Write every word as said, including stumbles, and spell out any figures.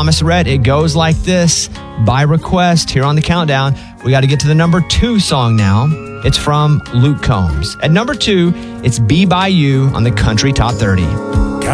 Thomas Rhett, it goes like this. By request, here on the countdown, we got to get to the number two song now. It's from Luke Combs. At number two, it's Be By You on the Country Top thirty.